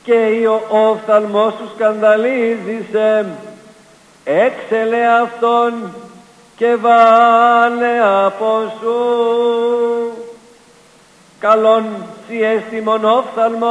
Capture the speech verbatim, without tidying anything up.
και ο οφθαλμός σου σκανδαλίζησε, έξελε αυτόν και βάλε από σου. Καλόν σι έστιμον οφθαλμός